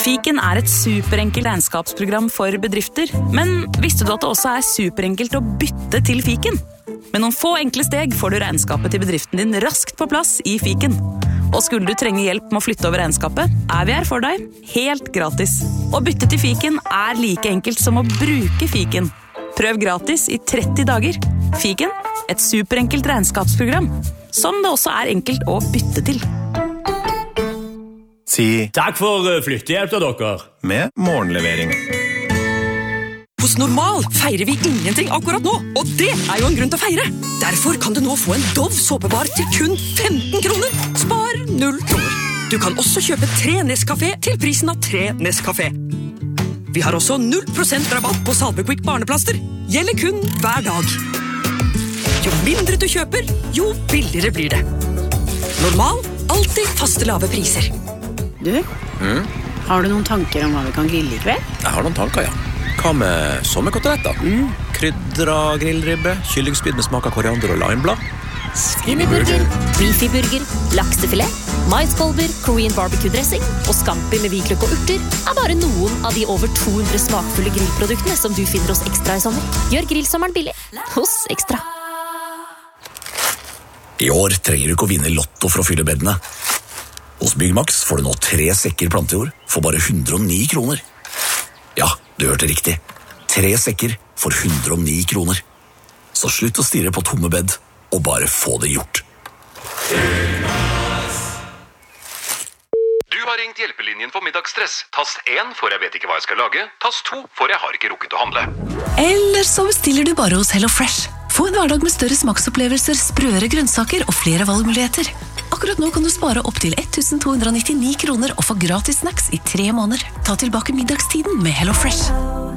Fiken et superenkelt regnskapsprogram for bedrifter, men visste du at det også superenkelt å bytte til Fiken? Med noen få enkle steg får du regnskapet til bedriften din raskt på plass i Fiken. Og skulle du trenge hjelp med å flytte over regnskapet, vi her for deg, helt gratis. Å bytte til Fiken like enkelt som å bruke Fiken. Prøv gratis i 30 dager. Fiken, et superenkelt regnskapsprogram, som det også enkelt å bytte til. Si takk for flyttehjelp til dere. Med morgenlevering. Hos Normal feirer vi ingenting akkurat nå, og det jo en grunn til å feire. Derfor kan du nå få en Dove såpebar til kun 15 kroner. Spar 0 kroner. Du kan også kjøpe 3 Nescafé til prisen av 3 Nescafé. Vi har også 0% rabatt på Salvequick barneplaster. Gjelder kun hver dag. Jo mindre du kjøper, jo billigere blir det. Normal, alltid faste lave priser. Du, har du noen tanker om hva vi kan grille I kveld? Jeg har noen tanker, ja. Hva med sommerkoteletter? Krydra grillribbe, kyllingspyd med smak av koriander og limeblad. Skinnyburger, beefy-burger, laksefilet, maiskolber, Korean barbecue-dressing og scampi med hvitløk og urter bare noen av de over 200 smakfulle grillproduktene som du finner hos Ekstra I sommer. Gjør grillsommeren billig hos Ekstra. I år trenger du ikke å vinne lotto for å fylle bedene. Hos Byggmax får du nå 3 sekker plantejord for bare 109 kroner. Ja, du hørte riktig. 3 sekker for 109 kroner. Så slutt å stirre på tomme bed, og bare få det gjort. Du har ringt hjelpelinjen for middagsstress. Tast 1 for jeg vet ikke hva jeg skal lage. Tast 2 for jeg har ikke rukket å handle. Eller så bestiller du bare hos HelloFresh. Få en hverdag med større smaksopplevelser, sprøere grønnsaker og flere valgmuligheter. Akkurat nå kan du spare opp til 1299 kroner og få gratis snacks I 3 måneder. Ta tilbake middagstiden med HelloFresh.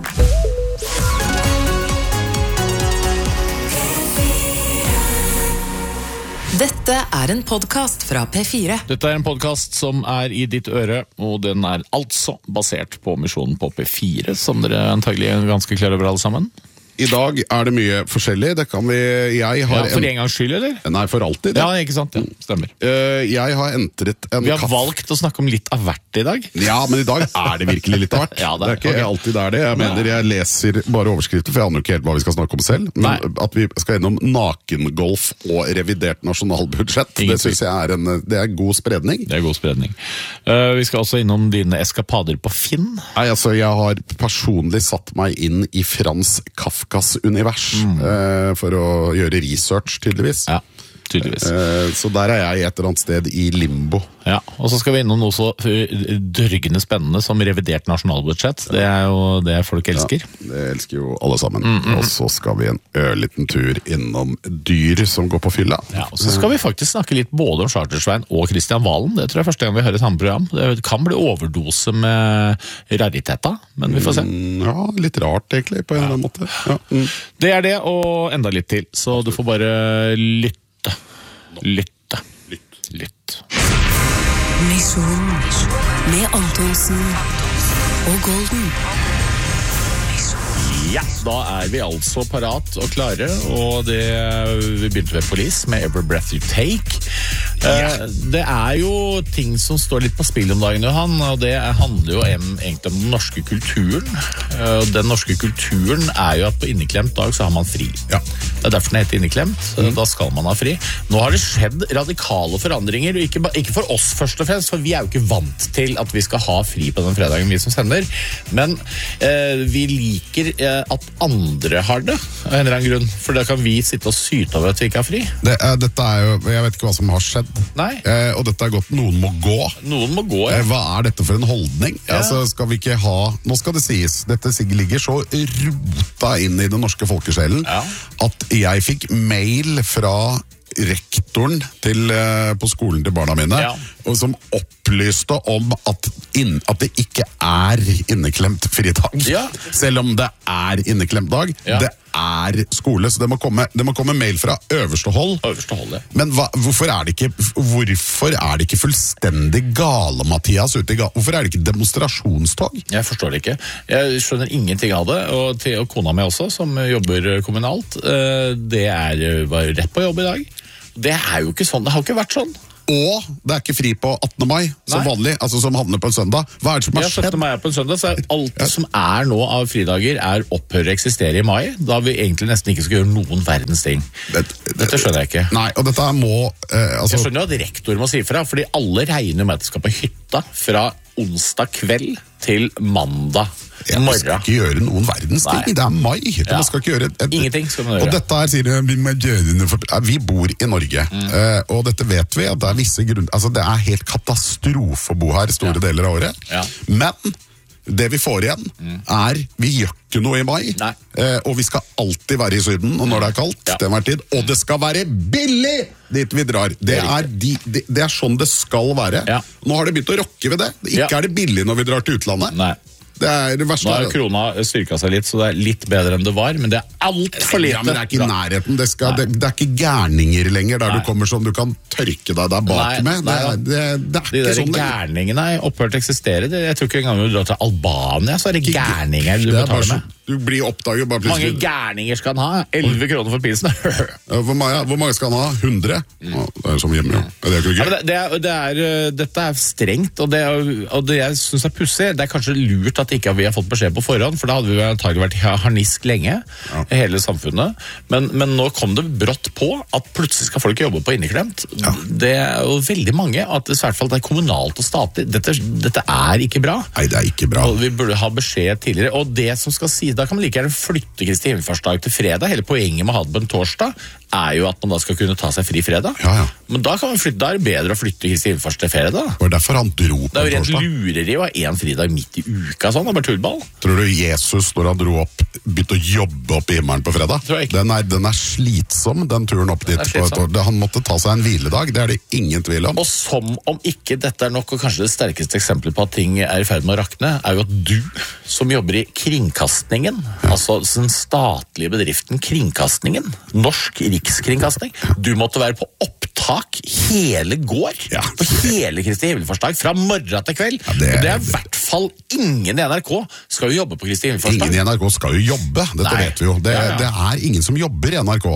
Dette en podcast fra P4. Dette en podcast som I ditt øre, og den altså basert på misjonen på P4, som dere antagelig ganske klar over alle sammen. I dag det mye forskjellig. Det kan vi... for en gangs skyld, eller? Nei, for alltid. Ja, ikke sant? Ja, stemmer. Jeg har entret en Vi har valgt å snakke om litt av hvert I dag. Ja, men I dag det virkelig litt av hvert. Ja, det ikke alltid det. Jeg mener, jeg leser bare overskrifter, for jeg aner jo ikke helt hva vi skal snakke om selv. Men at vi skal gjennom nakengolf og revidert nasjonalbudsjett, det synes jeg det god spredning. Det god spredning. Vi skal også innom dine eskapader på Finn. Nei, altså, jeg har personlig satt meg inn I Frans Kafkas-univers for å gjøre research, tydeligvis. Ja, tydeligvis. Så der jeg et eller annet sted I limbo. Ja, og så skal vi innom noe så dørgende spennende som revidert nasjonalbudsjett. Det jo det folk elsker. Ja, det elsker jo alle sammen. Og så skal vi en ørliten tur innom dyr som går på fylla. Ja, og så skal vi faktisk snakke litt både om Chartersveien og Kristian Valen. Det tror jeg første gang vi hører samme program. Det kan bli overdose med rariteta, men vi får se. Ja, litt rart egentlig, på en eller annen måte. Ja. Det det, og enda litt til. Så du får bare lytte. Misjon med Antonsen og Golden. Ja, da vi altså parat og klare, og vi begynte ved Police med Every Breath You Take. Det jo ting som står litt på spill om dagen, Johan, og det handler jo egentlig om den norske kulturen. Den norske kulturen jo at på inneklemt dag så har man fri. Ja. Det derfor den heter inneklemt, da skal man ha fri. Nå har det skjedd radikale forandringer, ikke for oss først og fremst, for vi jo ikke vant til at vi skal ha fri på den fredagen vi som sender, men vi liker at andre har det, av en eller annen grunn, for da kan vi sitte og syte over at vi ikke har fri. Dette jo, jeg vet ikke hva som har skjedd. Nei. Og dette gått, noen må gå. Noen må gå, ja. Hva dette for en holdning? Ja. Altså, skal vi ikke ha, nå skal det sies, dette ligger så rota inn I den norske folkesjelen, at jeg fikk mail fra rektoren på skolen til barna mine, og som opplyste om at det ikke inneklemt fridag. Selv om det inneklemt dag. Det skole, så det må komme mail fra øverste hold. Men hvorfor det ikke fullstendig gale, Mathias, hvorfor det ikke demonstrasjonstog? Jeg forstår det ikke. Jeg skjønner ingenting av det, og kona mi også, som jobber kommunalt, det var rett på jobb I dag. Det jo ikke sånn, det har ikke vært sånn. Og det ikke fri på 18. mai, som vanlig, altså som handler på en søndag. Hva det som har skjedd? 17. mai på en søndag, så alt som nå av fridager opphører å eksistere i mai, da vi egentlig nesten ikke skal gjøre noen verdens ting. Dette skjønner jeg ikke. Nei, og dette må... Jeg skjønner jo at rektor må si fra, fordi alle regner med at de skal på hytta fra onsdag kveld til mandag morgen. Man skal ikke gjøre noen verdens ting. Det mai. Man skal ikke gjøre ingenting skal man gjøre. Og dette sier vi bor i Norge, og dette vet vi at det visse grunner, altså det helt katastrofe å bo her store deler av året. Men det vi får igjen vi gjør ikke noe i mai, og vi skal alltid være i Syden, og når det kaldt, til hver tid, og det skal være billig dit vi drar. Det sånn det skal være. Nå har det begynt å rokke ved det. Ikke det billig når vi drar til utlandet. Nei. Det verste. Nå har krona styrket seg litt, så det litt bedre enn det var, men det alt for lite. Ja, men det ikke i nærheten. Det ikke gærninger lenger, der du kommer sånn du kan tørke deg der bak med. Det ikke sånn. De gærningene opphørt å eksistere. Jeg tror ikke engang du drar til Albania, så det gærninger du betaler med. Du blir oppdaget bare plutselig. Mange gærninger skal han ha? 11 kroner for pilsen. Hvor mange skal han ha? 100? Det som hjemme, jo. Det ikke gøy. Dette strengt, og det jeg synes pussig, det kanskje lurt at ikke vi har fått beskjed på forhånd, for da hadde vi antagelig vært harnisk lenge, hele samfunnet. Men nå kom det brått på at plutselig skal folk jobbe på inneklemt. Det jo veldig mange, at i hvert fall det kommunalt og statlig. Dette ikke bra. Nei, det ikke bra. Og vi burde ha beskjed tidligere. Og det som skal sies, da kan man like gjerne flytte Kristi himmelfartsdag til fredag. Hele poenget med å ha det på en torsdag jo at man da skal kunne ta seg fri fredag. Men da kan man flytte, da det bedre å flytte Kristi himmelfarts til fredag. Og derfor han dro på torsdag. Det jo rent lureri å ha en fridag midt i uka, sånn, bare tullball. Tror du Jesus, når han dro opp, begynte å jobbe opp i himmelen på fredag? Den slitsom, den turen opp dit. Han måtte ta seg en hviledag, det det ingen tvil om. Og som om ikke dette nok, og kanskje det sterkeste eksempelet på at ting i ferd med å rakne, jo at du, som jobber i kringkastningen, altså den statlige bedriften Kringkastningen, Norsk Rikskringkasting, du måtte være på opptak hele går, på hele Kristi himmelfartsdag, fra morgen til kveld. Og det i hvert fall ingen i NRK skal jo jobbe på Kristi himmelfartsdag. Ingen i NRK skal jo jobbe, dette vet vi jo. Det ingen som jobber i NRK.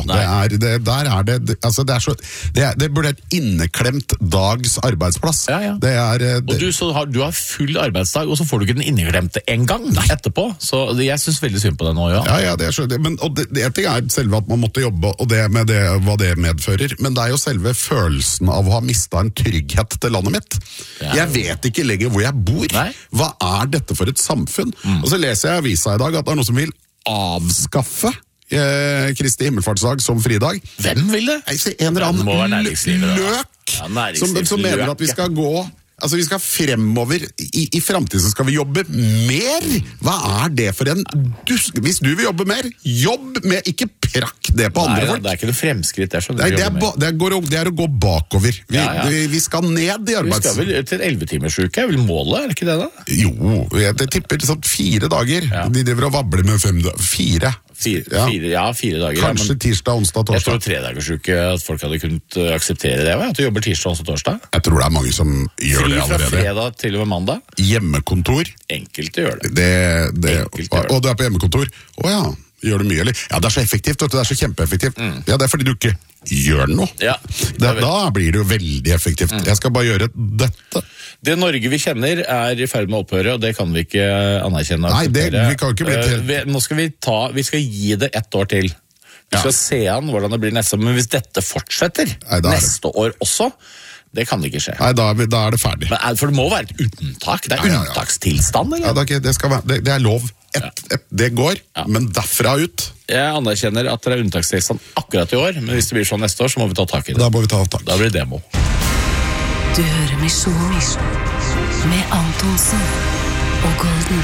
Det burde et inneklemt dags arbeidsplass. Og du har full arbeidsdag, og så får du ikke den inneklemte en gang etterpå. Så jeg synes veldig synd på det nå, Ja, det skjønner jeg. Men det ting selve at man måtte jobbe, og det med hva det medfører. Men det jo selve følelsen av å ha mistet en trygghet til landet mitt. Jeg vet ikke lenger hvor jeg bor. Hva dette for et samfunn? Og så leser jeg i avisa i dag at det noen som vil avskaffe Kristi himmelfartsdag som fridag. Hvem vil det? En eller annen løk som mener at vi skal gå... Altså vi skal fremover, i fremtiden skal vi jobbe mer. Hva det for en dusk? Hvis du vil jobbe mer, jobb med, ikke prakk det på andre folk. Det ikke noe fremskritt, det å gå bakover. Vi skal ned i arbeids... Vi skal vel til 11-timersuke, vel målet, ikke det da? Jo, jeg tipper sånn 4 dager. De driver og vabler med 5 dager. 4. 4 dager. Kanskje tirsdag, onsdag, torsdag. Jeg tror 3-dagersuke, at folk hadde kunnet akseptere det, at du jobber tirsdag, onsdag, torsdag. Jeg tror det mange som gjør det allerede. Fri fra fredag til og med mandag. Hjemmekontor. Enkelte gjør det. Og du på hjemmekontor. Gjør det mye, eller? Ja, det så effektivt, det så kjempeeffektivt. Ja, det fordi du ikke gjør noe. Da blir det jo veldig effektivt. Jeg skal bare gjøre dette. Det Norge vi kjenner i ferd med å opphøre, og det kan vi ikke anerkjenne. Nei, vi kan ikke bli nå skal vi skal gi det 1 år til. Vi skal se an hvordan det blir neste år, men hvis dette fortsetter neste år også, det kan ikke skje. Nei, da det ferdig. For det må være et unntak. Det unntakstilstand, eller? Ja, det lov. Det går, men derfra ut. Jeg anerkjenner at det unntakstilstand akkurat i år, men hvis det blir sånn neste år, så må vi ta tak i det. Da må vi ta tak. Da blir det demo. Du hører Misjon med Antonsen og Golden.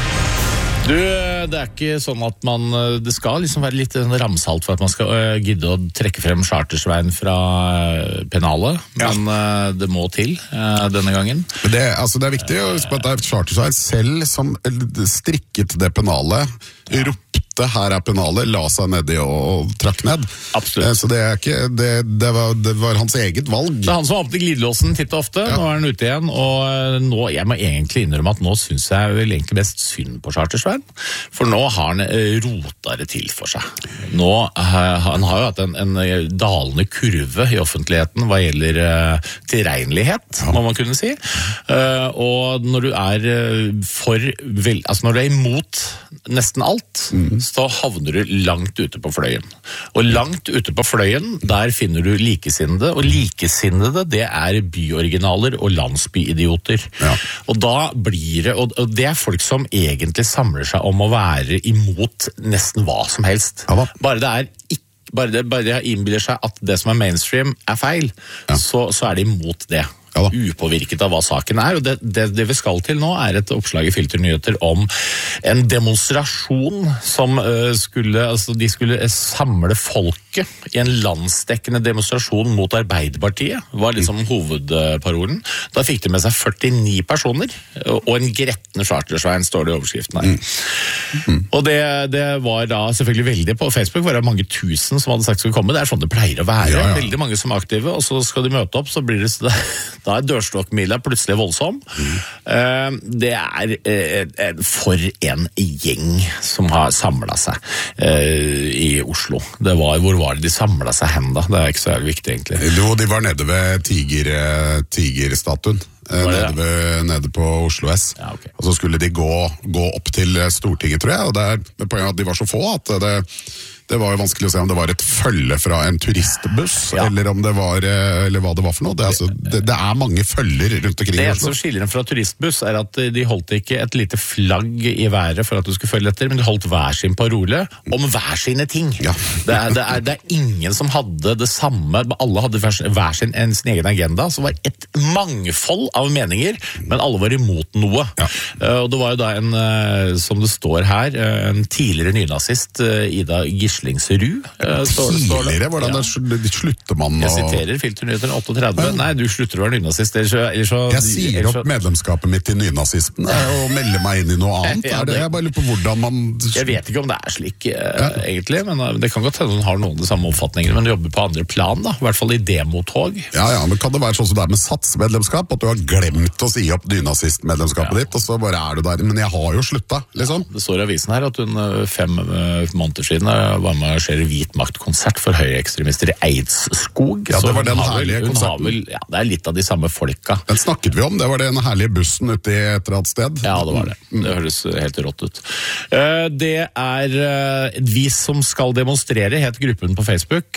Det ikke sånn at det skal liksom være litt ramsalt for at man skal gidde å trekke frem Chartersveien fra pennalet, men det må til denne gangen. Det er viktig å huske på at det Chartersveien selv som strikket det pennalet, ropte skjønte her pennalet, la seg nedi og trakk ned. Absolutt. Så det er ikke, det var hans eget valg. Det er han som åpner glidelåsen titt og ofte, nå er han ute igjen, og nå, jeg må egentlig innrømme at nå synes jeg vel egentlig best synd på Charter-Svein, for nå har han rota det til for seg. Nå, han har jo hatt en dalende kurve i offentligheten hva gjelder tilregnelighet, må man kunne si, og når du er når du er imot nesten alt, så havner du langt ute på fløyen. Og langt ute på fløyen, der finner du likesinnede, og likesinnede, det er byoriginaler og landsbyidioter. Ja. Og da blir det, og det er folk som egentlig samler seg om å være imot nesten hva som helst. Ja, bare det innbiller seg at det som er mainstream er feil, så er det imot det. Upåvirket av hva saken er, og det vi skal til nå er et oppslag i Filternyheter om en demonstrasjon som de skulle samle folket i en landsdekkende demonstrasjon mot Arbeiderpartiet, var liksom hovedparolen. Da fikk de med seg 49 personer, og en gretten Charter-Svein står det i overskriften her. Og det var da selvfølgelig veldig på Facebook, var det mange tusen som hadde sagt skulle komme, det er sånn det pleier å være, veldig mange som er aktive, og så skal de møte opp, så blir det da er dørstokkmila plutselig voldsom. Det er for en gjeng som har samlet seg i Oslo. Hvor var det de samlet seg hen da? Det er ikke så viktig egentlig. Jo, de var nede ved tigerstatuen. Nede på Oslo S. Ja, okay. Og så skulle de gå opp til Stortinget, tror jeg, og det er poenget at de var så få at det var jo vanskelig å se om det var et følge fra en turistbuss, eller om det var, eller hva det var for noe. Det er mange følger rundt omkring. Det som skiller dem fra turistbuss er at de holdt ikke et lite flagg i været for at du skulle følge etter, men de holdt hver sin parole om hver sine ting. Ja. Det er ingen som hadde det samme, alle hadde hver sin egen agenda, så var et mangfold av meninger, men alle var imot noe. Ja. Og det var jo da som det står her, en tidligere nynazist, Ida Gislingsrud. Tidligere? Hvordan slutter man Jeg siterer Filternyheter 38. Nei, du slutter å være nynazist. Jeg sier opp medlemskapet mitt i nynazisten og melder meg inn i noe annet. Jeg bare lurer på hvordan man... Jeg vet ikke om det er slik, egentlig, men det kan godt hende hun har noen av de samme oppfatningene, men jobber på andre plan, da. I hvert fall i demotog. Ja, men kan det være sånn som det er med satsmedlemskap, at du har glemt å si opp nynazistmedlemskapet ditt, og så bare er du der. Men jeg har jo slutta, liksom. Det står i avisen her at hun 5 måneder siden var med å arrangere hvit maktkonsert for høyreekstremister i Eidskog. Ja, det var den herlige konserten. Det er litt av de samme folka. Den snakket vi om, det var den herlige bussen ute i et eller annet sted. Ja, det var det. Det høres helt rått ut. Det er Vi som skal demonstrere, het gruppen på Facebook.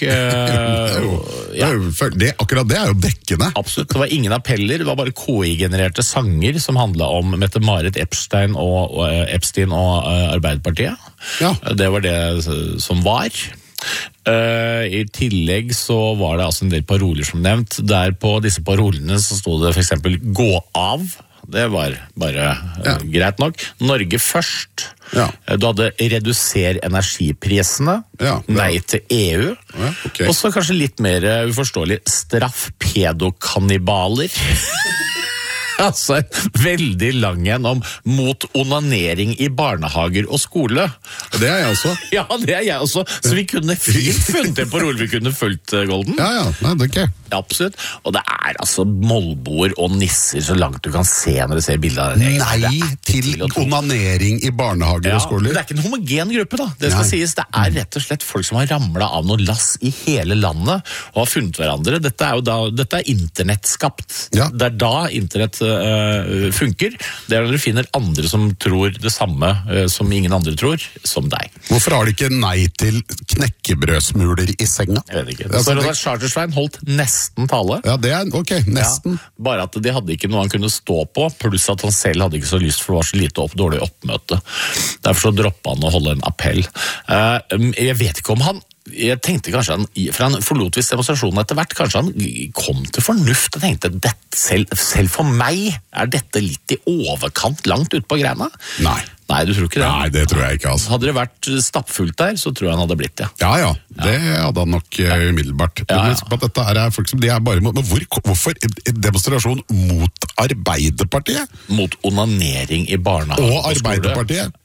Akkurat det er jo dekkende. Absolutt, det var ingen appeller, det var bare KI-genererte sanger som handlet om Mette-Marit Epstein og Arbeiderpartiet. Ja. Det var det som var. I tillegg så var det altså en del paroler som nevnt. Der på disse parolene så stod det for eksempel «Gå av». Det var bare greit nok. Norge først. Ja. Du hadde «Reduser energiprisene». Ja, nei til EU. Ja, okay. Og så kanskje litt mer uforståelig «Straff pedokannibaler». Altså veldig lang en om mot onanering i barnehager og skole. Det er jeg også. Ja, det er jeg også. Så vi kunne fint funnet en parole vi kunne fulgt, Golden. Ja, nei, det er ikke. Absolutt. Og det er altså mollboer og nisser så langt du kan se når du ser bildet av det. Nei til onanering i barnehager og skoler. Det er ikke en homogen gruppe da. Det skal sies, det er rett og slett folk som har ramlet av noe lass i hele landet og har funnet hverandre. Dette er internettskapt. Ja. Det er da internett funker. Det er når du finner andre som tror det samme som ingen andre tror, som deg. Hvorfor har de ikke nei til knekkebrødsmuler i senga? Jeg vet ikke. Så Charter-Svein holdt nesten tale. Ja, det er ok, nesten. Ja, bare at de hadde ikke noe han kunne stå på, pluss at han selv hadde ikke så lyst, for det var så lite dårlig oppmøte. Derfor så droppet han å holde en appell. Jeg vet ikke om jeg tenkte kanskje for han forlot visst demonstrasjonen etter hvert, kanskje han kom til fornuft og tenkte, selv for meg er dette litt i overkant langt ut på greina. Nei, du tror ikke det? Nei, det tror jeg ikke, altså. Hadde det vært stappfullt der, så tror jeg han hadde blitt det. Ja, det hadde han nok umiddelbart. Men at dette er folk som de er bare mot, men hvorfor demonstrasjon mot Arbeiderpartiet? Mot onanering i barnehagen og Arbeiderpartiet?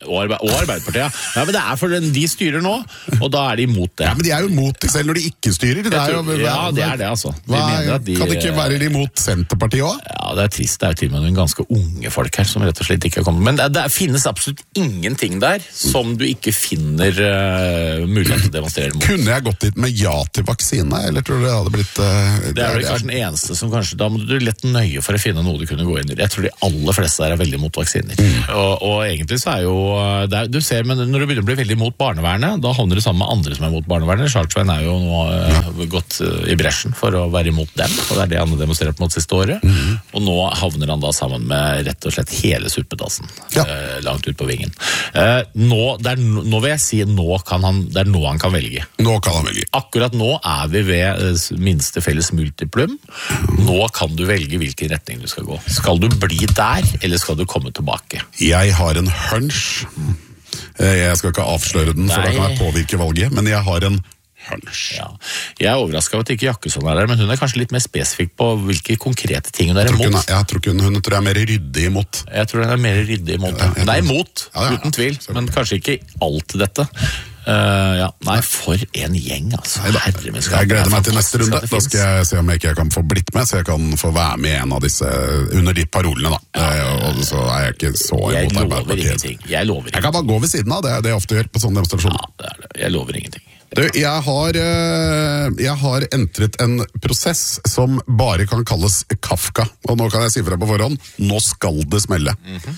Og Arbeiderpartiet, ja. Ja, men det for de styrer nå, og da de imot det. Ja, men de jo imot det selv når de ikke styrer. Det det det, altså. Kan det ikke være de imot Senterpartiet også? Ja, det trist. Det jo til og med noen ganske unge folk her som rett og slett ikke har kommet. Men det finnes absolutt ingenting der som du ikke finner mulighet til å demonstrere mot. Kunne jeg gått dit med ja til vaksine, eller tror du det hadde blitt... Det vel kanskje den eneste som kanskje... Da må du lett nøye for å finne noe du kunne gå inn i. Jeg tror de aller fleste der veldig mot vaksiner. Og egentlig så jo... Du ser, men når du begynner å bli veldig mot barnevernet, da havner du sammen med andre som mot barnevernet. Charlesveien jo nå gått i bresjen for å være imot dem, og det det han har demonstrert mot siste året. Og nå havner han da sammen med rett og slett hele suppedassen langt ut på vingen. Nå vil jeg si nå kan han, det nå han kan velge. Nå kan han velge. Akkurat nå vi ved minste felles multiplum. Nå kan du velge hvilken retning du skal gå. Skal du bli der, eller skal du komme tilbake? Jeg har en hunch. Jeg skal ikke avsløre den, for da kan jeg påvirke valget, men jeg har en hunch. Ja. Jeg overrasket over at ikke Jakkesson der, men hun kanskje litt mer spesifikk på hvilke konkrete ting hun imot. Jeg tror hun er mer ryddig imot. Jeg tror hun mer ryddig imot. Hun imot, uten tvil, men kanskje ikke alt dette. Nei, for en gjeng, altså. Jeg gleder meg til neste runde. Da skal jeg se om jeg ikke kan få blitt med, så jeg kan få være med en av disse under de parolene, da. Og så jeg ikke så imot Arbeiderpartiet. Jeg lover ingenting. Jeg kan bare gå ved siden av, det det jeg ofte gjør på sånne demonstrasjoner. Ja, det det. Jeg lover ingenting. Du, jeg har entret en prosess som bare kan kalles Kafka, og nå kan jeg si fra på forhånd, nå skal det smelle.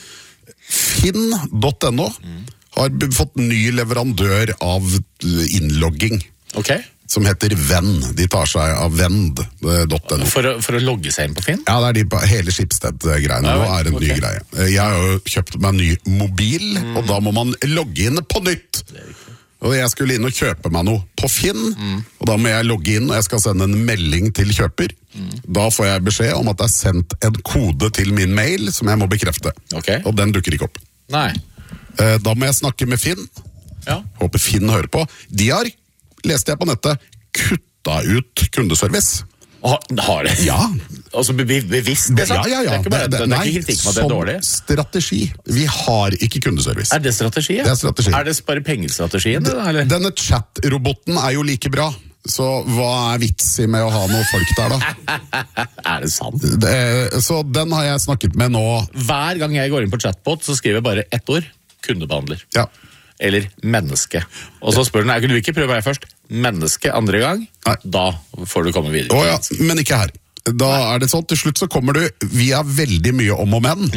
Finn.no har fått ny leverandør av innlogging. Som heter Vend. De tar seg av Vend.no. For å logge seg inn på Finn? Ja, det hele Schibsted-greiene. Nå det en ny greie. Jeg har jo kjøpt meg en ny mobil, og da må man logge inn på nytt. Og jeg skulle inn og kjøpe meg noe på Finn, og da må jeg logge inn, og jeg skal sende en melding til kjøper. Da får jeg beskjed om at det sendt en kode til min mail, som jeg må bekrefte. Og den dukker ikke opp. Nei. Da må jeg snakke med Finn. Håper Finn hører på. De har, leste jeg på nettet, kutta ut kundeservice. Har det? Ja. Altså bevisst, det sant? Ja. Det ikke bare, det ikke kritikk med at det dårlig? Strategi. Vi har ikke kundeservice. Det strategi? Det strategi. Det bare pengestrategien? Denne chat-roboten jo like bra. Så hva vitsi med å ha noen folk der, da? Det sant? Så den har jeg snakket med nå. Hver gang jeg går inn på chatbot, så skriver jeg bare ett ord. Kundebehandler. Ja. Eller menneske. Og så spør den, kunne du ikke prøve meg først? Menneske andre gang? Nei. Da får du komme videre. Ja, men ikke her. Da det sånn, til slutt så kommer du via veldig mye om og men,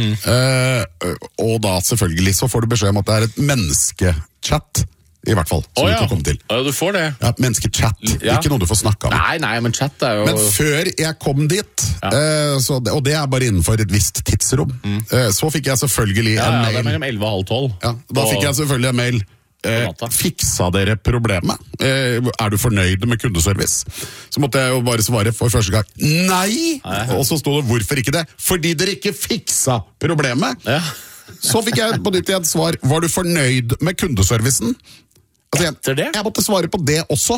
og da selvfølgelig så får du beskjed om at det et menneskechat, i hvert fall, som du kan komme til. Ja, du får det. Ja, menneskechat, ikke noe du får snakke om. Nei, men chat jo... Men før jeg kom dit, og det bare innenfor et visst tidsrom, så fikk jeg selvfølgelig en mail. Det mellom 11 og 12. Ja, da fikk jeg selvfølgelig en mail. Fiksa dere problemet? Du fornøyd med kundeservice? Så måtte jeg jo bare svare for første gang nei, og så stod det hvorfor ikke det? Fordi dere ikke fiksa problemet. Så fikk jeg på nytt igjen svar, var du fornøyd med kundeservicen? Altså jeg måtte svare på det også.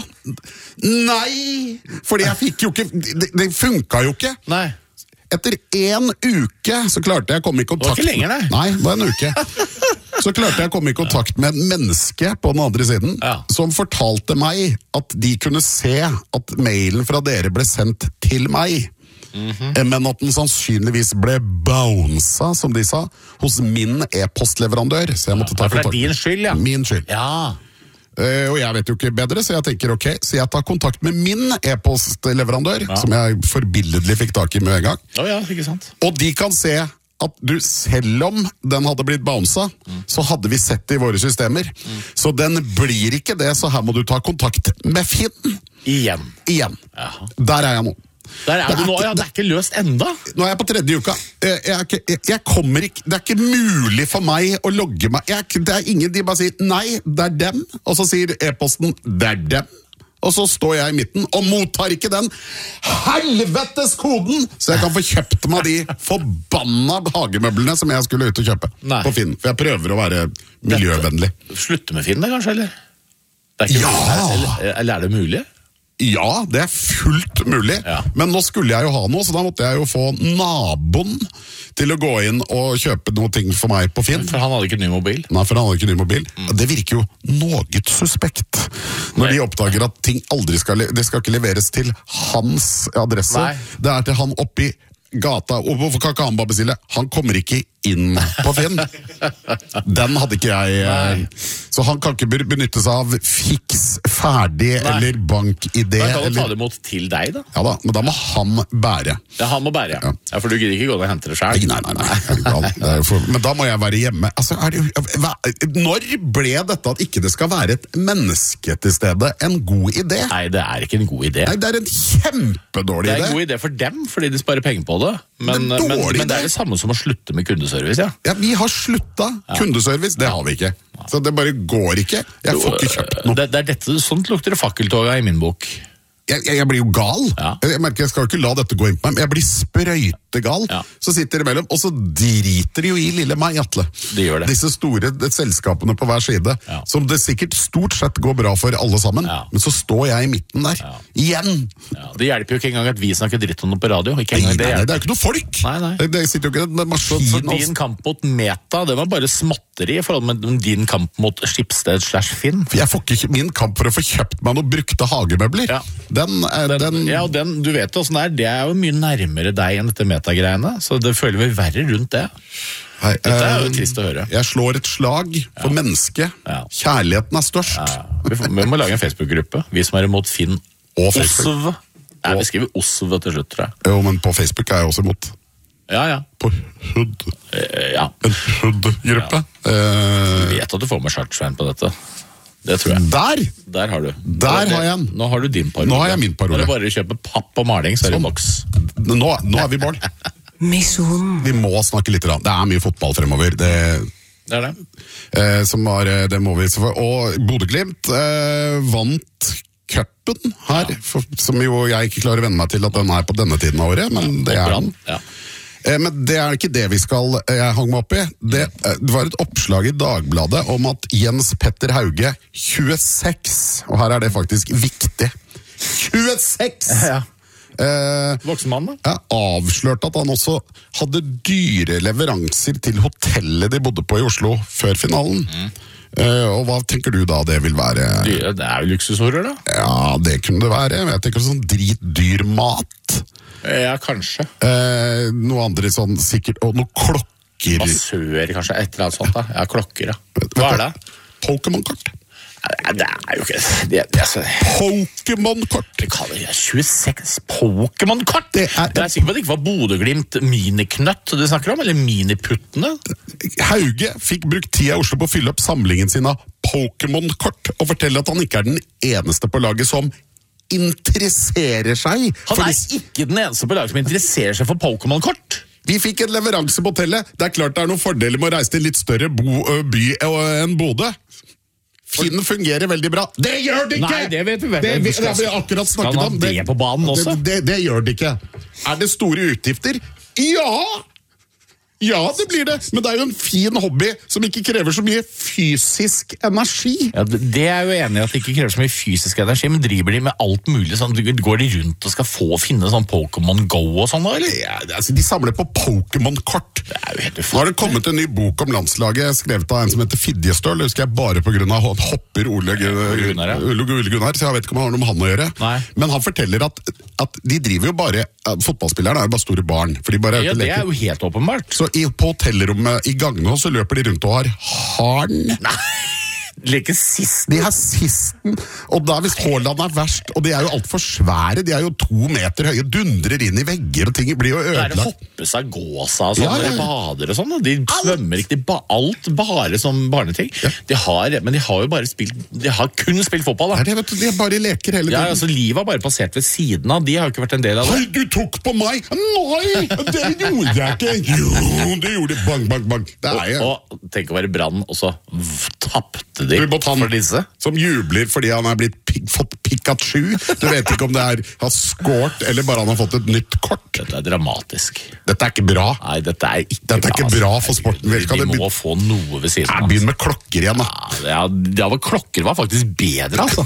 Nei, fordi jeg fikk jo ikke, det funket jo ikke. Nei. Etter 1 uke så klarte jeg å komme i kontakt. Det var ikke lenger, Nei, det var en uke. Så klarte jeg å komme i kontakt med et menneske på den andre siden, som fortalte meg at de kunne se at mailen fra dere ble sendt til meg, men at den sannsynligvis ble bounsa, som de sa, hos min e-postleverandør. Så jeg måtte ta kontakt. For det din skyld, ja. Min skyld. Ja. Og jeg vet jo ikke bedre, så jeg tenker ok, så jeg tar kontakt med min e-postleverandør, som jeg forbilledlig fikk tak i med en gang. Ja, ikke sant. Og de kan se at du, selv om den hadde blitt bounsa, så hadde vi sett det i våre systemer. Så den blir ikke det, så her må du ta kontakt med Finn. Igjen. Der jeg nå. Der du nå, det ikke løst enda. Nå jeg på 3. uka. Jeg kommer ikke, det ikke mulig for meg å logge meg. Det ingen, de bare sier, nei, det dem. Og så sier e-posten, det dem. Og så står jeg i midten og mottar ikke den helvetes koden, så jeg kan få kjøpt meg de forbanna hagemøblene som jeg skulle ut og kjøpe på Finn. For jeg prøver å være miljøvennlig. Slutte med Finn, kanskje, eller? Det ikke mulig, eller det mulig? Ja, det fullt mulig. Men nå skulle jeg jo ha noe, så da måtte jeg jo få naboen til å gå inn og kjøpe noe ting for meg på Finn. For han hadde ikke ny mobil. Nei, for han hadde ikke ny mobil. Det virker jo noe suspekt. Når de oppdager at ting aldri det skal ikke leveres til hans adresse. Nei. Det til han oppi gata, og hvorfor kan ikke han bare bestille? Han kommer ikke inn på Finn. Den hadde ikke jeg. Så han kan ikke benytte seg av fiks, ferdig eller bank-ID. Da kan du ta det imot til deg da. Ja da, men da må han bære. Ja, han må bære, ja. Ja, for du gidder ikke gå ned og hente det selv. Nei. Men da må jeg være hjemme. Altså, når ble dette at ikke det skal være et menneske til stede en god idé? Nei, det er ikke en god idé. Nei, det er en kjempedårlig idé. Det er en god idé for dem, fordi de sparer penger på det. Men det er det samme som å slutte med kundeservice, ja. Ja, vi har sluttet kundeservice, det har vi ikke. Så det bare går ikke. Jeg får ikke kjøpt noe. Det er dette, sånt lukter det fakkeltoget i min bok. Jeg blir jo gal. Ja. Jeg merker jeg skal ikke la dette gå inn på meg, men jeg blir sprøytegal. Ja. Så sitter det mellom, og så driter de jo i lille meg, Atle. De gjør det. Disse store selskapene på hver side, som det sikkert stort sett går bra for alle sammen, men så står jeg i midten der. Igjen! Ja. Det hjelper jo ikke engang at vi snakker dritt om noe på radio. Nei, det er jo ikke noe folk! Nei. Det sitter jo ikke med masse... Din kamp mot Meta, det var bare småtteri i forhold med din kamp mot Schibsted/Finn. Jeg får ikke min kamp for å få kjøpt meg noen brukte hagemøbler. Ja. Den, du vet hvordan det er jo mye nærmere deg enn dette metagreiene, så det føler vi verre rundt det. Dette er jo trist å høre. Jeg slår et slag for mennesket. Kjærligheten er størst. Vi må lage en Facebook-gruppe, vi som er imot Finn og Osv. Vi skriver Osv til slutt, tror jeg. Jo, men på Facebook er jeg også imot. Ja. På HUD. En HUD-gruppe. Du vet at du får med Chartsveien på dette. Det tror jeg. Der har du. Der har jeg en. Nå har du din parole. Nå har jeg min parole. Nå er det bare å kjøpe papp og maling, så er det boks. Nå er vi barn. Vi må snakke litt. Det er mye fotball fremover. Det er det. Det må vi. Og Bodø-Glimt vant cupen her, som jo jeg ikke klarer å venne meg til at den er på denne tiden av året, men det er den. Men det er ikke det vi skal henge meg opp i. Det var et oppslag i Dagbladet om at Jens Petter Hauge, 26, og her er det faktisk viktig, 26! Voksen mann da? Avslørte at han også hadde dyre leveranser til hotellet de bodde på i Oslo før finalen. Og hva tenker du da det vil være? Det er jo luksushorer da. Ja, det kunne det være. Jeg tenker sånn dritdyr mat. Ja, kanskje. Noe andre sånn sikkert, og noen klokker. Massør, kanskje, et eller annet sånt da. Ja, klokker, ja. Hva er det? Pokémon-kort. Det er jo ikke... Pokémon-kort! Det kaller jeg 26 Pokémon-kort! Det er sikkert at det ikke var Bodø-Glimt miniknøtt du snakker om, eller miniputtene. Hauge fikk brukt tida i Oslo på å fylle opp samlingen sin av Pokémon-kort, og fortelle at han ikke er den eneste på laget som interesserer seg. Han er ikke den eneste på laget som interesserer seg for Pokémon-kort. Vi fikk en leveranse på hotellet. Det er klart det er noen fordeler med å reise til en litt større by enn Bodø. Finn fungerer veldig bra. Det gjør det ikke! Nei, det vet vi vel. Det har vi akkurat snakket om. Det på banen også? Det gjør det ikke. Er det store utgifter? Ja, det blir det. Men det er jo en fin hobby som ikke krever så mye fysisk energi. Ja, det er jo enig i at det ikke krever så mye fysisk energi, men driver de med alt mulig sånn? Går de rundt og skal finne sånn Pokémon Go og sånn da, eller? Ja, altså, de samler på Pokémon-kort. Det er jo helt ufattelig. Nå har det kommet en ny bok om landslaget, skrevet av en som heter Fidjestøl. Det husker jeg bare på grunn av hopper Ole Gunnar, så jeg vet ikke om det har noe med han å gjøre. Nei. Men han forteller at de driver jo bare, fotballspillerne er jo bare store barn. For de bare ja, det er jo helt åpenbart. Så på hotellrommet i gangene så løper de rundt og har harn. Nei, like sisten. De har sisten, og da hvis Haaland er verst, og de er jo alt for svære, de er jo 2 meter høye, dundrer inn i vegger, og ting blir jo ødelagt. Det er hoppe seg, gå seg og sånn, eller bader og sånn, og de svømmer ikke, alt bare som barneting. Ja. Men de har jo bare kun spilt fotball da. Nei, det vet du, de bare leker hele tiden. Ja, altså livet har bare passert ved siden av, de har jo ikke vært en del av det. Hei, du tok på meg! Nei, det gjorde jeg ikke! Jo, det gjorde bang, bang, bang. Og tenk å være Brann, og så tappte de for disse. Som jubler fordi han er fått Pikachu. Du vet ikke om det har skårt, eller bare han har fått et nytt kort. Dette er dramatisk. Dette er ikke bra. Nei, dette er ikke bra for sporten. De må få noe ved siden av. Begynn med klokker igjen, da. Ja, klokker var faktisk bedre, altså.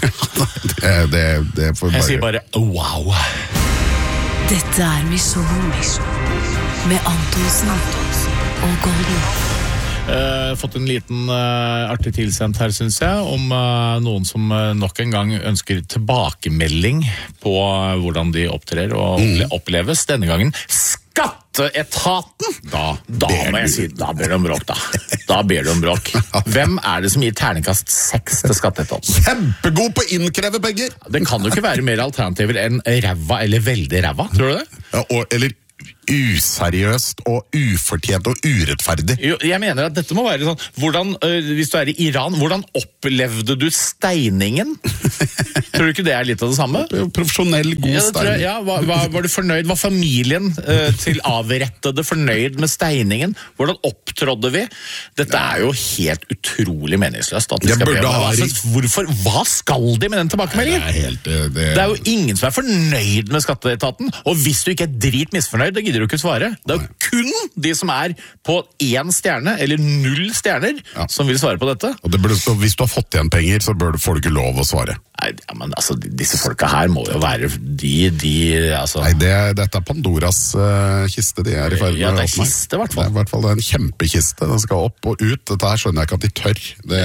det får bare... Jeg sier bare, wow. Dette er Misjon. med Antonsen og Golden. Fått en liten artig tilsendt her, synes jeg, om noen som nok en gang ønsker tilbakemelding på hvordan de opptrer og oppleves. Denne gangen Skatteetaten! Da må jeg si, da ber de om bråk, da. Da ber de om bråk. Hvem er det som gir terningkast 6 til Skatteetaten? Kjempegod på å innkreve penger! Det kan jo ikke være mer alternativer enn ræva eller veldig ræva, tror du det? Ja, eller useriøst og ufortjent og urettferdig. Jo, jeg mener at dette må være sånn, hvis du er i Iran, hvordan opplevde du steiningen? Tror du ikke det er litt av det samme? Profesjonell, god steining. Ja, var du fornøyd? Var familien til avrettede fornøyd med steiningen? Hvordan opptrådde vi? Dette er jo helt utrolig meningsløst. At de hvorfor? Hva skal de med den tilbakemeldingen? Det er jo ingen som er fornøyd med Skatteetaten, og hvis du ikke er drit misfornøyd, da gidder du ikke svare. Det er jo kun de som er på 1 stjerne, eller 0 stjerner, som vil svare på dette. Og hvis du har fått igjen penger, så får du ikke lov å svare. Nei, men altså, disse folka her må jo være altså... Nei, dette er Pandoras kiste de er i ferd med å åpne. Ja, det er kiste, i hvert fall. Det er i hvert fall en kjempekiste. Den skal opp og ut. Dette her skjønner jeg ikke at de tør.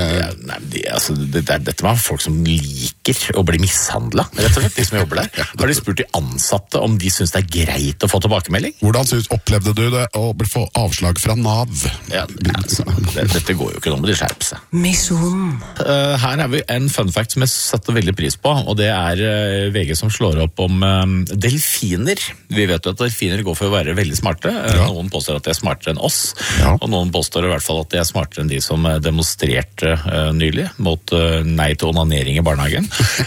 Dette var folk som liker å bli mishandlet, rett og slett, de som jobber der. Har de spurt de ansatte om de synes det er greit å få tilbakemelding? Hvordan opplevde du det å få avslag fra NAV? Dette går jo ikke noe med de skjerper seg. Misjonen. Her har vi en fun fact som jeg setter veldig pris på, og det er VG som slår opp om delfiner. Vi vet jo at delfiner går for å være veldig smarte. Noen påstår at de er smartere enn oss, og noen påstår i hvert fall at de er smartere enn de som demonstrerte nylig mot nei til onanering i barnehagen.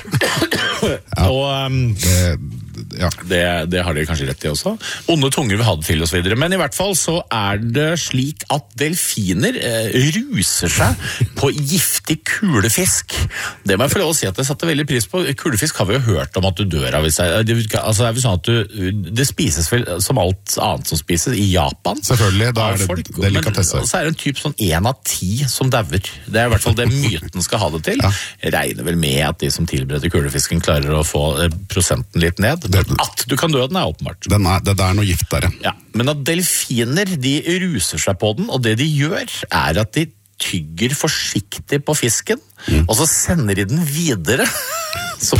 Det har dere kanskje rett i også. Onde tunger vil ha det til og så videre. Men i hvert fall så er det slik at delfiner ruser seg på giftig kulefisk. Det må jeg få lov å si at jeg satte veldig pris på. Kulefisk har vi jo hørt om at du dør av. Altså det er vel sånn at det spises vel som alt annet som spises i Japan. Selvfølgelig, da er det delikatesse. Og så er det en typ sånn 1 av 10 som dauer. Det er i hvert fall det myten skal ha det til. Jeg regner vel med at de som tilbereder kulefisken klarer å få prosenten litt ned. At du kan dø den er åpenbart. Det er noe gift der, ja. Men at delfiner, de ruser seg på den, og det de gjør er at de tygger forsiktig på fisken, og så sender de den videre som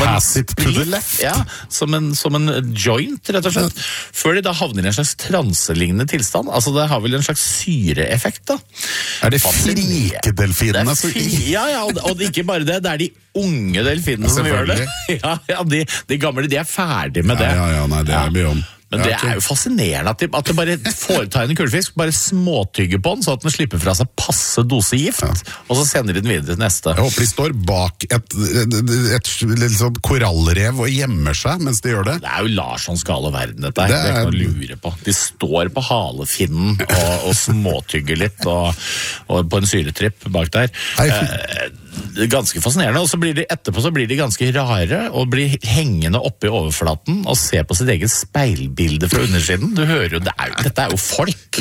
en joint, rett og slett, før de da havner i en slags transelignende tilstand. Altså det har vel en slags syreeffekt da. Er det frikedelfinene? Ja, og det er ikke bare det, det er de unge delfinene som gjør det. De gamle, de er ferdig med det. Nei, det er mye om. Men det er jo fascinerende at de bare foretar en kulefisk, bare småtygger på den, så at den slipper fra seg passe dose gift, og så sender de den videre til neste. Jeg håper de står bak et sånn korallrev og gjemmer seg mens de gjør det. Det er jo Larssons gale verden, dette. Det er ikke noe å lure på. De står på halefinnen og småtygger litt, og på en syretripp bak der. Ganske fascinerende, og så etterpå blir de ganske rare og blir hengende oppe i overflaten og ser på sitt eget speilbilde fra undersiden. Du hører jo, dette er jo folk.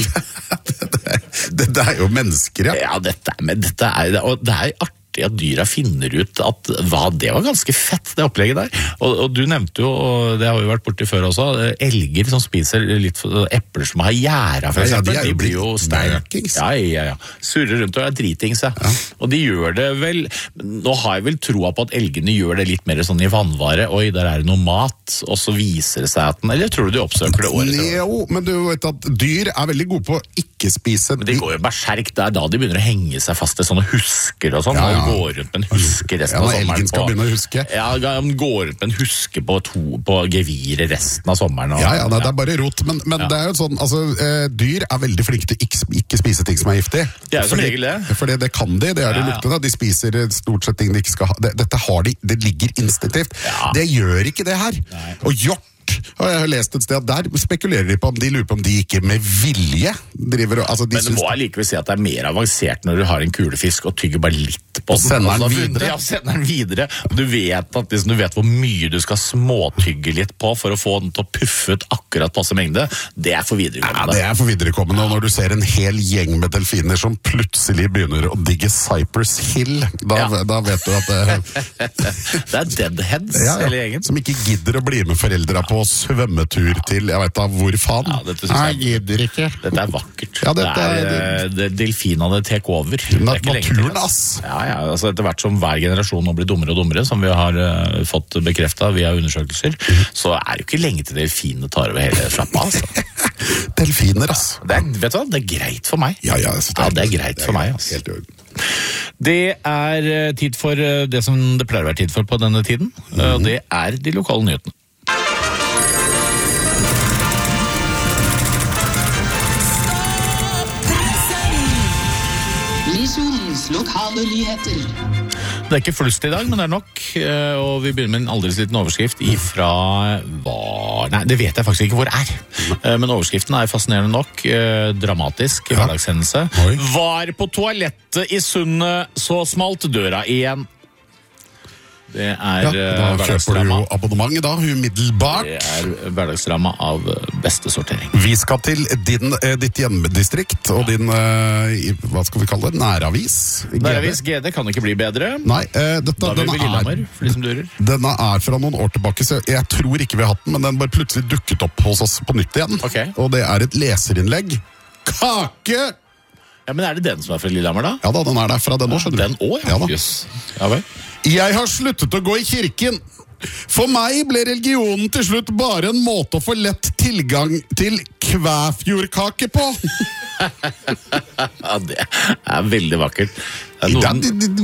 Dette er jo mennesker, ja. Ja, det er artig at dyra finner ut at det var ganske fett, det opplegget der. Og du nevnte jo, og det har vi vært borti før også, elger som spiser litt epler som har gjæra, for eksempel. De blir jo stein. Ja. Surrer rundt og er dritings, Og de gjør det vel, nå har jeg vel troa på at elgene gjør det litt mer sånn i vannvare, oi, der er det noe mat, og så viser det seg at den, eller tror du de oppsøker det året? Jo, men du vet at dyr er veldig gode på å ikke spise. Men de går jo berserk, det er da de begynner å henge seg fast i sånne husker og sånn, går rundt med en huske resten av sommeren. Elgen skal begynne å huske. Ja, går rundt med en huske på geviret resten av sommeren. Det er bare rot, men det er jo sånn, altså, dyr er veldig flinke til ikke spise ting som er giftig. Det er jo som regel det. Fordi det kan det er det luktende. De spiser stort sett ting de ikke skal ha. Dette har de, det ligger instinktivt. Det gjør ikke det her. Og hjort, og jeg har lest et sted at der spekulerer de på om de lurer på om de ikke med vilje driver og, altså, men du må allikevel si at det er mer avansert når du har en kulefisk og tygger bare litt på den. Sender den videre. Ja, sender den videre. Du vet hvor mye du skal småtygge litt på for å få den til å puffe ut akkurat passe mengde. Det er for viderekommende. Ja, det er for viderekommende, og når du ser en hel gjeng med delfiner som plutselig begynner å digge Cypress Hill, da vet du at det er deadheads hele gjengen. Som ikke gidder å bli med foreldra på svømmetur til, jeg vet da hvor faen. Ja, jeg gidder ikke. Dette vakkert. Ja, det delfinene tek over. Naturen, ass. Ja, altså etter hvert som hver generasjon nå blir dummere og dummere, som vi har fått bekreftet via undersøkelser, så det jo ikke lenge til delfinene tar over hele slappa, altså. Delfiner, ass. Vet du hva, det greit for meg. Ja, det greit for meg, ass. Helt i orden. Det tid for det som det pleier å være tid for på denne tiden, og det de lokale nyhetene. Lisolins lokale nyheter. Det ikke flust i dag, men det nok, og vi begynner med en aldri liten overskrift ifra Nei, det vet jeg faktisk ikke hvor men overskriften fascinerende nok, dramatisk hverdagshendelse. Var på toalettet i Sundet, så smalt døra igjen. Det da kjøper du jo abonnement da, umiddelbart. Det hverdagsramma av beste sortering. Vi skal til ditt hjemmedistrikt og din, hva skal vi kalle det, næravis. Næravis GD kan ikke bli bedre. Nei, da blir vi Lillehammer, for de som durer. Denne fra noen år tilbake, så jeg tror ikke vi har hatt den, men den bare plutselig dukket opp hos oss på nytt igjen. Og det et leserinnlegg. Kake! Ja, men det den som fra Lillehammer da? Ja da, den der fra den år, skjønner du. Den år, ja. Yes. Ja vel. Jeg har sluttet å gå i kirken. For meg ble religionen til slutt bare en måte å få lett tilgang til kvæfjordkake på. Ja, det veldig vakkert. Men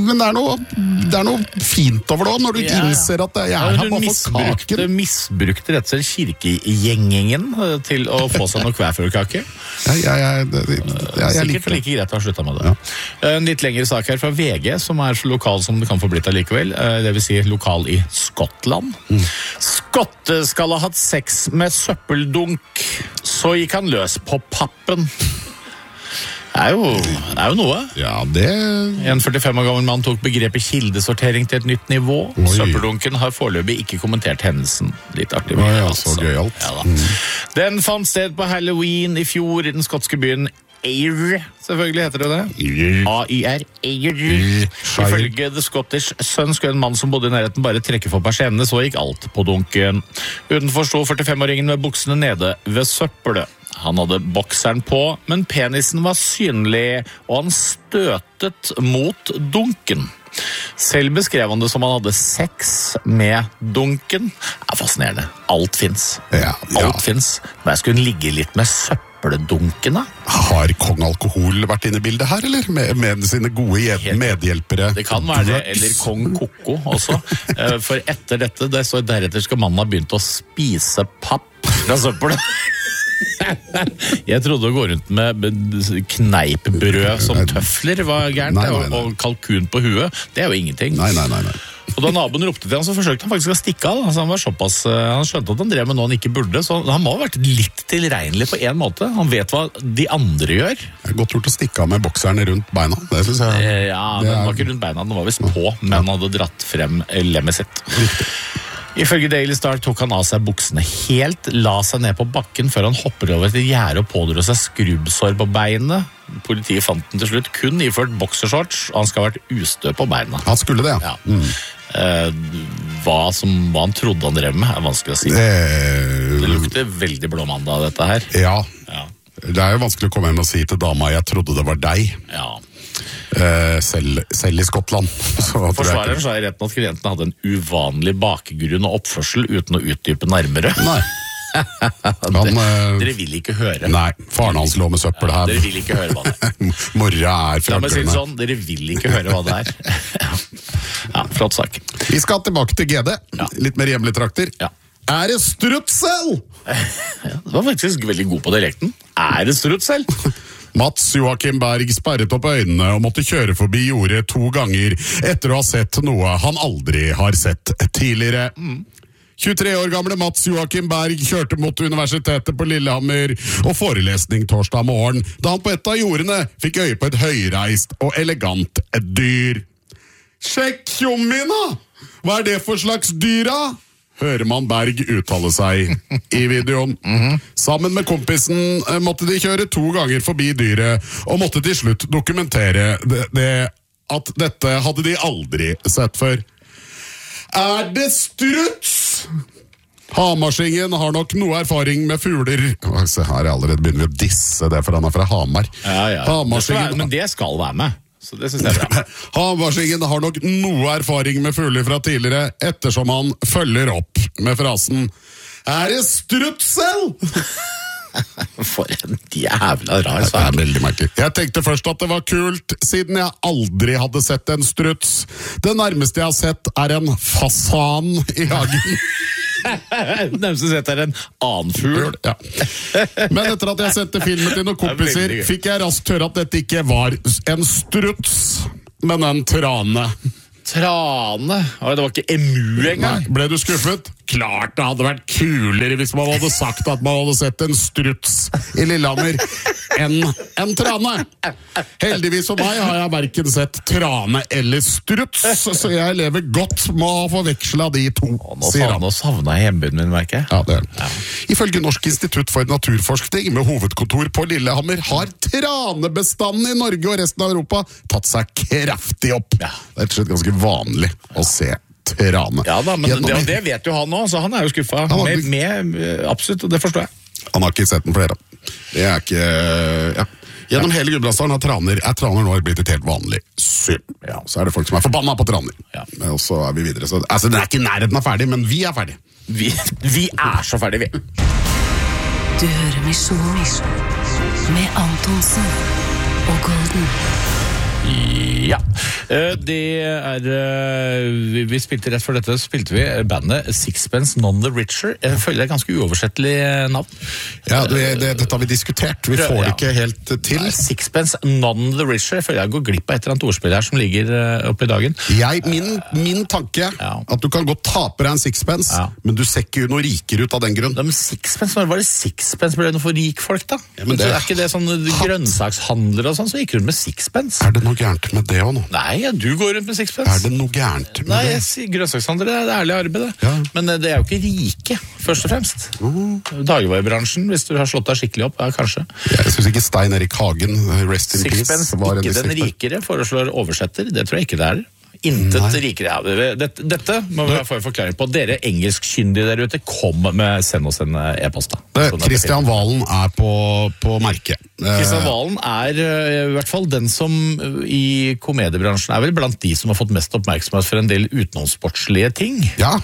det noe fint over det, når du innser at jeg her bare for kaken. Du misbrukte rett og slett kirkegjengingen til å få seg noe kvæfjordkake. Jeg sikkert like greit å ha sluttet med det. En litt lengre sak her fra VG, som så lokal som det kan få blitt allikevel. Det vil si lokal i Skottland. Skotte skal ha hatt sex med søppeldunk, så gikk han løs på pappen. Det jo noe. Ja, det... En 45 år gammel mann tok begrepet kildesortering til et nytt nivå. Søppeldunken har foreløpig ikke kommentert hendelsen. Litt artig. Så gøy alt. Ja, den fant sted på Halloween i fjor i den skotske byen Ayr, selvfølgelig heter det. A-Y-R, Ayr. Ifølge The Scottish Sun skulle en mann som bodde i nærheten bare trekke for persiennene, så gikk alt på dunken. Utenfor sto 45-åringen med buksene nede ved søppelet. Han hadde bokseren på, men penisen var synlig, og han støtet mot dunken. Selv beskrev han det som han hadde sex med dunken. Det fascinerende. Alt finnes. Alt finnes. Men jeg skulle ligge litt med søppeldunken, da. Har Kong Alkohol vært inne i bildet her, eller? Med sine gode medhjelpere? Det kan være det, eller Kong Koko også. For etter dette, deretter skal mannen ha begynt å spise papp fra søppelet. Jeg trodde å gå rundt med kneippbrød som tøfler var gærent, og kalkun på huet. Det jo ingenting. Nei. Og da naboen ropte til han, så forsøkte han faktisk å stikke av. Altså, han skjønte at han drev med noe han ikke burde, så han må ha vært litt tilregnelig på en måte. Han vet hva de andre gjør. Det godt gjort å stikke av med bokseren rundt beina. Det synes jeg. Ja, den var ikke rundt beina, den var vist på, men han hadde dratt frem lemmet sitt. Riktig. Ifølge Daily Star tok han av seg buksene helt, la seg ned på bakken før han hopper over til gjerde og pådro seg skrubbsår på beinet. Politiet fant den til slutt kun iført boksershorts, og han skal ha vært ustø på beina. Han skulle det, ja. Hva han trodde han drev med, vanskelig å si. Det lukter veldig blåmandag, dette her. Ja. Det jo vanskelig å komme hjem og si til dama, jeg trodde det var deg. Ja. Selv i Skottland. Forsvareren sa i retten at klienten hadde en uvanlig bakgrunn og oppførsel uten å utdype nærmere. Nei. Dere vil ikke høre. Nei, faren hans lå med søppel her. Dere vil ikke høre hva det Morra fra si sånn, dere vil ikke høre hva det Ja, flott sak. Vi skal tilbake til GD. Litt mer hjemlige trakter. Det strutsel? Du var faktisk veldig god på dialekten. Det strutsel? Mats Joakim Berg sperret opp øynene og måtte kjøre forbi jordet 2 ganger etter å ha sett noe han aldri har sett tidligere. 23 år gamle Mats Joakim Berg kjørte mot universitetet på Lillehammer og forelesning torsdag morgen, da han på et av jordene fikk øye på et høyreist og elegant dyr. Sjekk tjommina! Hva det for slags dyra? Hører man Berg uttale seg i videoen. Sammen med kompisen måtte de kjøre 2 ganger forbi dyret, og måtte til slutt dokumentere at dette hadde de aldri sett før. Det struts? Hamarsingen har nok noe erfaring med fugler. Se her, allerede begynner vi å disse det, for han fra Hamar. Ja. Men det skal være med. Så det synes jeg er bra. Hamarsingen har nok noe erfaring med fugler fra tidligere, ettersom han følger opp med frasen «Er det strutsel?» For en jævla rar sak. Det er veldig merkelig. Jeg tenkte først at det var kult, siden jeg aldri hadde sett en struts. Det nærmeste jeg har sett er en fasan i hagen. Det nærmeste sett er en annen fugl. Ja. Men etter at jeg sendte filmen til noen kompiser, fikk jeg raskt høre at dette ikke var en struts, men en trane. Trane? Det var ikke emu engang. Nei, ble du skuffet? Klart det hadde vært kulere hvis man hadde sagt at man hadde sett en struts i Lillehammer enn en trane. Heldigvis for meg har jeg hverken sett trane eller struts, så jeg lever godt med å forveksle de to, sier han. Nå savner jeg hjembyen min, merker jeg. Ja, det er det. Ifølge Norsk institutt for naturforskning med hovedkontor på Lillehammer har tranebestanden i Norge og resten av Europa tatt seg kraftig opp. Det er rett og slett ganske vanlig å se trane. Ja da, men det vet jo han nå, så han er jo skuffet. Absolutt, det forstår jeg. Han har ikke sett den flere. Det er ikke... Ja. Gjennom hele Gudbrandsdalen er traner nå blitt et helt vanlig syn. Ja, så er det folk som er forbanna på traner. Ja. Og så er vi videre. Så, altså, den er ikke i nærheten av ferdig, men vi er ferdig. Vi er så ferdig, vi. Du hører Misjon med Antonsen og Golden. Ja, det er vi spilte rett for dette, så spilte vi bandet Sixpence None the Richer. Jeg føler det er ganske uoversettelig navn. Ja, dette har vi diskutert. Vi får det ikke helt til. Nei, Sixpence None the Richer. Jeg føler jeg går glipp av et eller annet ordspill her som ligger oppe i dagen. Min tanke at du kan godt tape deg en sixpence, men du ser ikke noe rikere ut av den grunn. Men sixpence, når var det sixpence ble det noe for rikfolk da? Ja, men det er ikke det sånn grønnsakshandler og sånn, så gikk rundt med sixpence. Er det noe gærent med det også nå? Nei, du går rundt med sixpence. Er det noe gærent med det? Nei, jeg sier grønnsakshandler, det er ærlig arbeid det. Ja. Men det er jo ikke rike, først og fremst. Dagligvarebransjen, hvis du har slått deg skikkelig opp, kanskje. Jeg synes ikke Stein Erik Hagen, rest in peace. Sixpence, ikke den rikere, foreslår oversetter. Det tror jeg ikke det er. Intet rikere. Dette må vi få en forklaring på. Dere engelskkyndige der ute, send oss en e-post da. Kristian Valen er på merket. Kristian Valen er i hvert fall den som i komediebransjen er vel blant de som har fått mest oppmerksomhet for en del utenomsportslige ting. Ja.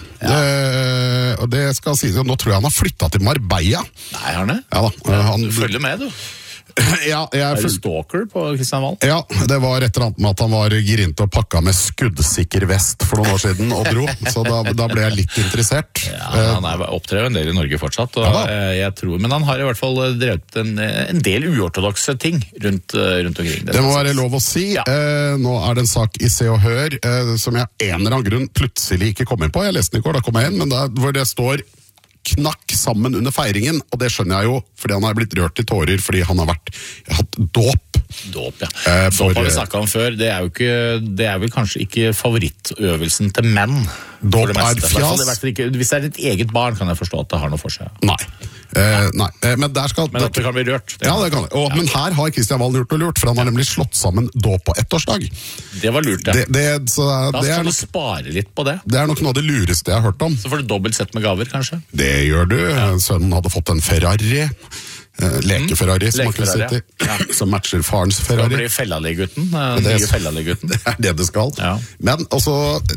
Og det skal sies, nå tror jeg han har flyttet til Marbella. Nei, har han det? Ja da. Du følger med, du. Ja, er det stalker på Kristian Valen? Ja, det var et eller annet med at han var girint og pakka med skuddsikker vest for noen år siden og dro, så da ble jeg litt interessert. Ja, han opptrer jo en del i Norge fortsatt, og jeg tror, men han har i hvert fall drevet en del uortodokse ting rundt omkring. Det må være lov å si. Ja. Nå er det en sak i Se og Hør som jeg en eller annen grunn plutselig ikke kom inn på. Jeg leste den i går, da kom jeg inn, men hvor det står knakk sammen under feiringen, og det skjønner jeg jo, fordi han har blitt rørt i tårer, fordi han har hatt dåp. Dåp, ja. Dåp har vi snakket om før. Det er vel kanskje ikke favorittøvelsen til menn. Dåp er fjas. Hvis det er ditt eget barn, kan jeg forstå at det har noe for seg. Nei. Men der skal... Men at det kan bli rørt. Ja, det kan det. Men her har Kristian Valen gjort noe lurt, for han har nemlig slått sammen dåp på ettårsdag. Det var lurt, ja. Da skal du spare litt på det. Det er nok noe av det lureste jeg har hørt om. Så får du dobbelt sett med gaver, kanskje? Det gjør du. Sønnen hadde fått en Ferrari. Leke-Ferrari, som man kan si til. Som matcher farens Ferrari. Det blir Fellali-gutten. Fellali-gutten. Det er det skal. Ja. Men også,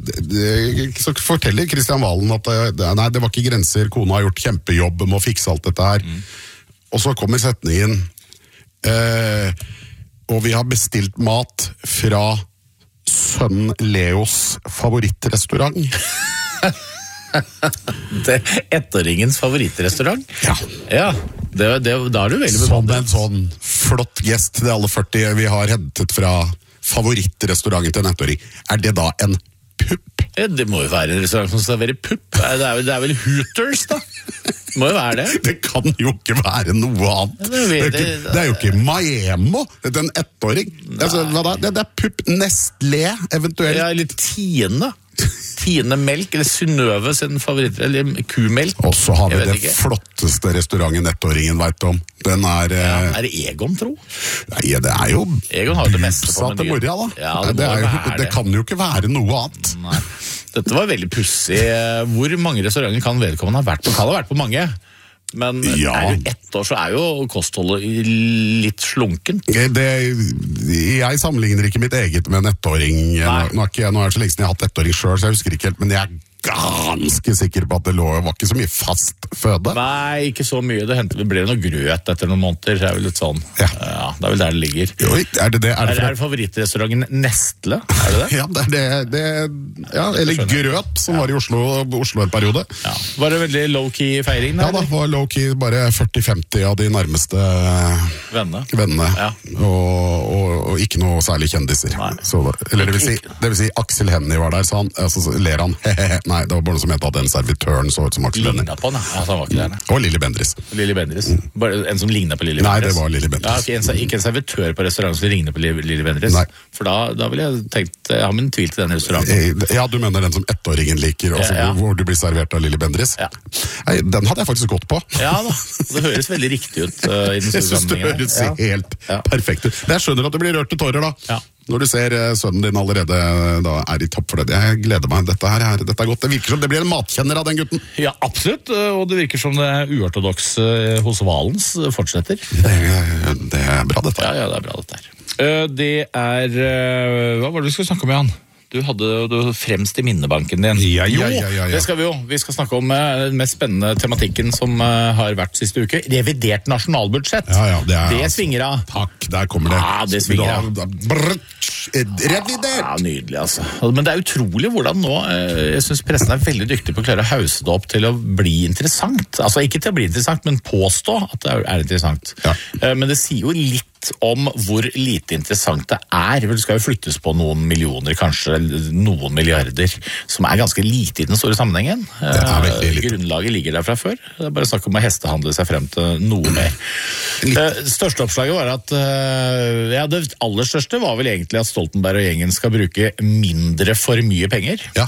så forteller Kristian Valen at nei, det var ikke grenser, kona har gjort kjempejobb med å fikse alt dette her. Og så kommer setningen, og vi har bestilt mat fra sønnen Leos favorittrestaurant. Ettåringens favorittrestaurant? Ja. Da er du veldig bevandret. Som en sånn flott gest til alle 40 vi har hentet fra favorittrestauranten til en ettåring. Er det da en pupp? Det må jo være en restaurant som serverer pupp. Det er vel Hooters, da? Det må jo være det. Det kan jo ikke være noe annet. Det er jo ikke Maemo. Det er en ettåring. Det er pupp Nestlé, eventuelt. Ja, eller Tine. Tine Melk, eller Synnøve sin favoritt, eller kumelk. Og så har vi det flotteste restauranten ettåringen vet om. Den er... Er det Egon, tro? Nei, det er jo Egon har det meste på menyen. Ja, det kan jo ikke være noe annet. Nei. Dette var veldig pussig. Hvor mange restauranter kan vedkommende ha vært på? Kan ha vært på mange. Men er du 1 år, så er jo kostholdet litt slunken. Jeg sammenligner ikke mitt eget med en 1-åring. Nå er det så lenge siden jeg har hatt 1-åring selv, så jeg husker ikke helt, men jeg ganske sikker på at det var ikke så mye fast føde. Nei, ikke så mye. Det ble noe grøt etter noen måneder. Det er vel litt sånn. Ja, det er vel der det ligger. Jo, er det favorittrestauranten Nestle? Er det det? Ja, det er det. Ja, eller Grøt, som var i Oslo en periode. Ja. Var det veldig low-key feiring? Ja, det var low-key bare 40-50 av de nærmeste vennene. Ja. Og ikke noe særlig kjendiser. Så, eller det vil si Aksel Hennie var der, så ler han. Nei, det var bare noe som het at den servitøren så ut som Aksel Hennie. Lignet på den, ja. Han var ikke der. Og Lilly Bendriss. Bare en som lignet på Lilly Bendriss? Nei, det var Lilly Bendriss. Ja, ikke en servitør på restaurant som ligner på Lilly Bendriss? Nei. For da ville jeg tenkt, jeg har min tvil til den restauranten. Ja, du mener den som 1-åringen liker, hvor du blir servert av Lilly Bendriss? Ja. Nei, den hadde jeg faktisk gått på. Ja da, det høres veldig riktig ut i den jeg synes det høres helt perfekt ut. Jeg skjønner at det blir rørt til tårer da. Ja. Når du ser sønnen din allerede da er i topp for det. Jeg gleder meg. Dette er godt. Det virker som det blir en matkjenner av den gutten. Ja, absolutt. Og det virker som det uortodoks hos Valens fortsetter. Det er bra, dette. Ja, det er bra, dette her. Det er... Hva var det vi skulle snakke om, Jan? Du hadde fremst i minnebanken din. Ja. Det skal vi jo. Vi skal snakke om den mest spennende tematikken som har vært siste uke. Revidert nasjonalbudsjett. Ja, det svinger av. Takk, der kommer det. Ja, det svinger av. Revidert! Ja, nydelig, altså. Men det er utrolig hvordan nå, jeg synes pressen er veldig dyktig på å klare å hause det opp til å bli interessant. Altså, ikke til å bli interessant, men påstå at det er interessant. Ja. Men det sier jo litt om hvor lite interessant det er. Det skal jo flyttes på noen millioner, kanskje noen milliarder, som er ganske lite i den store sammenhengen. Grunnlaget ligger der fra før. Det er bare snakk om å hestehandle seg frem til noe mer. Største oppslaget var at det aller største var vel egentlig at Stoltenberg og gjengen skal bruke mindre for mye penger. Ja.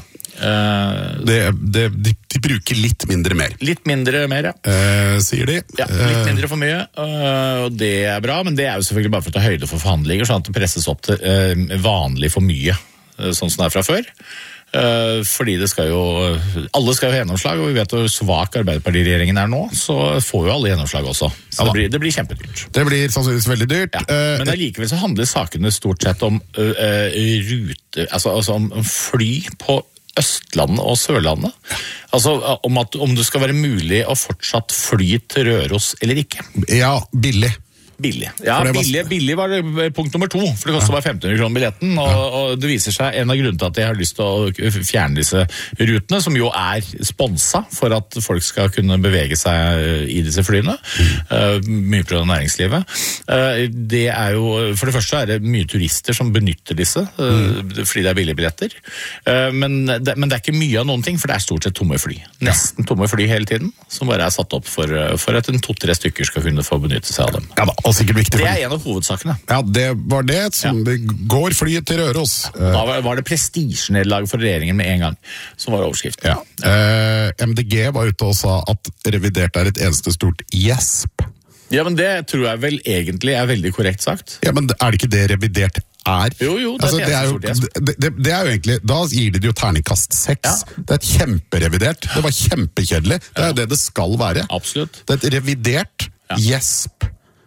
De bruker litt mindre mer. Litt mindre mer, sier de. Ja, litt mindre for mye, og det er bra, men det er jo selvfølgelig bare for å ta høyde for forhandlinger, sånn at det presses opp til vanlig for mye, sånn som det er fra før. Fordi det skal jo alle skal jo ha gjennomslag, og vi vet hvor svak Arbeiderparti-regjeringen er nå, så får jo alle gjennomslag også. Så det blir kjempedyrt. Det blir sannsynligvis veldig dyrt. Ja. Men allikevel så handler sakene stort sett om rute, altså om fly på Østlandet og Sørlandet. Altså om det skal være mulig å fortsatt fly til Røros eller ikke. Ja, billig. Ja, billig var det punkt nummer 2, for det koster bare 1500 kroner billetten, og det viser seg en av grunnene til at jeg har lyst til å fjerne disse rutene, som jo er sponset for at folk skal kunne bevege seg i disse flyene, mye på næringslivet. Det er jo, for det første er det mye turister som benytter disse, fordi det er billige billetter, men det er ikke mye av noen ting, for det er stort sett tomme fly. Nesten tomme fly hele tiden, som bare er satt opp for at 2-3 stykker skal kunne få benytte seg av dem. Ja da. Det er en av hovedsakene. Ja, det var det som går flyet til Røros. Da var det prestisjenedlag for regjeringen med en gang, som var overskriften. Ja. MDG var ute og sa at revidert er et eneste stort gjesp. Ja, men det tror jeg vel egentlig er veldig korrekt sagt. Ja, men er det ikke det revidert er? Jo, det er et eneste stort gjesp. Det er jo egentlig, da gir de jo terningkast 6. Ja. Det er et kjemperevidert. Det var kjempekjedelig. Det er jo det det skal være. Absolutt. Det er et revidert gjesp.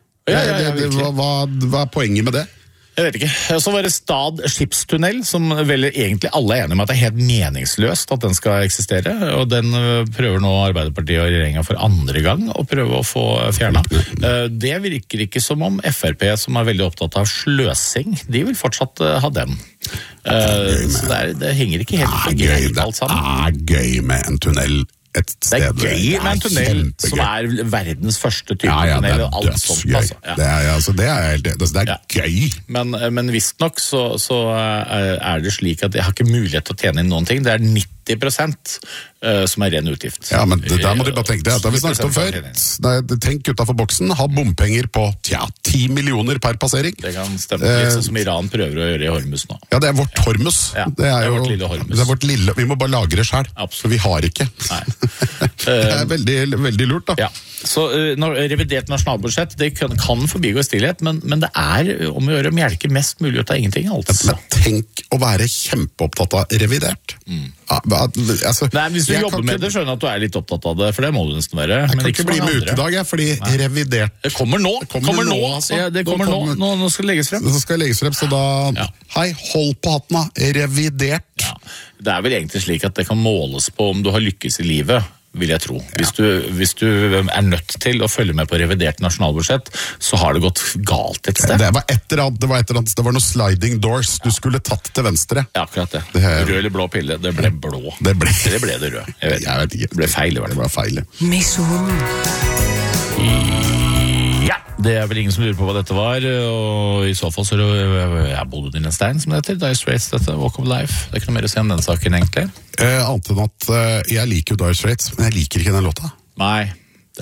Hva er poenget med det? Jeg vet ikke. Så var det Stad skipstunnel, som vel egentlig alle er enige om at det er helt meningsløst at den skal eksistere, og den prøver nå Arbeiderpartiet og regjeringen for andre gang å prøve å få fjernet. Det virker ikke som om FrP, som er veldig opptatt av sløsing, de vil fortsatt ha den. Så det henger ikke helt greit alt sammen. Det er gøy med en tunnel. Det er gøy med en tunnel som er verdens første type tunnel og alt sånt. Altså. Det er gøy. Men visst nok så er det slik at jeg har ikke mulighet til å tjene inn noen ting. Det er 90% som ren utgift. Ja, men det der må du bare tenke deg. Det har vi snakket om før. Tenk utenfor boksen, ha bompenger på 10 millioner per passering. Det kan stemme litt sånn som Iran prøver å gjøre i Hormuz nå. Ja, det er vårt Hormuz. Ja, det er vårt lille Hormuz. Det er vårt lille, vi må bare lagre det selv, for vi har ikke. Det er veldig, veldig lurt da. Ja. Så revidert nasjonalbudsjett, det kan forbigå i stillhet, men det er om å gjøre å melke mest mulig ut av ingenting, altså. Men tenk å være kjempeopptatt av revidert. Ja, altså, nei, hvis du jobber med det, skjønner jeg at du er litt opptatt av det, for det må du nesten være. Jeg kan ikke bli med ukedag, fordi revidert... Det kommer nå! Altså. Ja, det kommer nå. Nå skal det legges frem. Det skal legges frem, så da... Hei, hold på hatten da, revidert. Ja. Det er vel egentlig slik at det kan måles på om du har lykkes i livet, vil jeg tro. Hvis du er nødt til å følge med på revidert nasjonalbudsjett, så har det gått galt et sted. Det var et eller annet, det var noe sliding doors. Du skulle tatt til venstre. Ja, akkurat det. Rød eller blå pille. Det ble blå. Det ble det rød. Jeg vet ikke. Det ble feil. Det ble feil. Ja, det er vel ingen som lurer på hva dette var, og i så fall så bodde du inn en stein, som det heter. Dire Straits, dette, Walk of Life. Det er ikke noe mer å si om den saken, egentlig. Annet enn at jeg liker jo Dire Straits, men jeg liker ikke den låta. Nei.